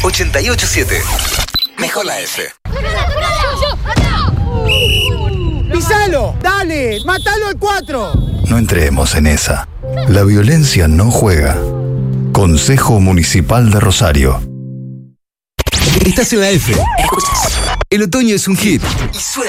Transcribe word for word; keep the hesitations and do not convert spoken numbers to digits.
ochenta y ocho siete. Mejor la F. ¡Pisalo! ¡Dale! ¡Mátalo al cuatro! No entremos en esa. La violencia no juega. Consejo Municipal de Rosario. Estás en la F. Escuchas. El otoño es un hit. Y suena.